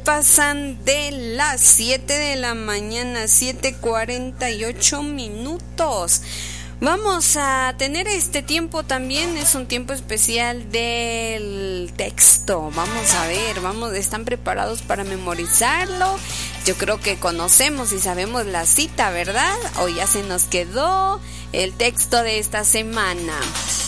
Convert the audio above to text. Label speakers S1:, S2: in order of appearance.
S1: pasan de las 7 de la mañana, 7:48 minutos. Vamos a tener este tiempo también, es un tiempo especial del texto. Vamos a ver, ¿están preparados para memorizarlo? Yo creo que conocemos y sabemos la cita, ¿verdad? O ya se nos quedó el texto de esta semana.